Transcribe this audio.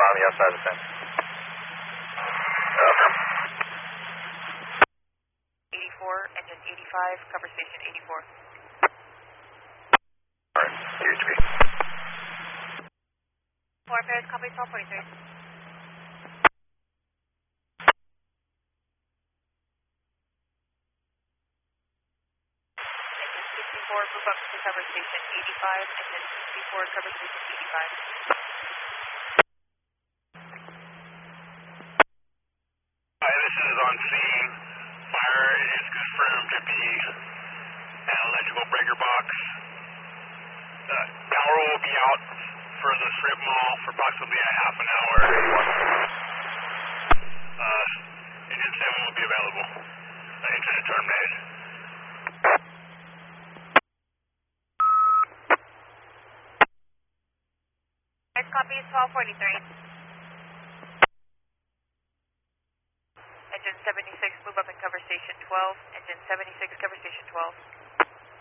on the outside of the fence. 84, engine 85, cover station 84. Alright, DHB. 4 pairs, copy 1243. Engine 64, move up to cover station 85, engine 64, cover station 85. Hi, this is on scene. Fire is confirmed to be an electrical breaker box. The power will be out for the strip mall for approximately a half an hour. Engine 7 will be available. Internet terminated. Next copy is 1243. Engine 76, move up and cover station 12. Engine 76, cover station 12.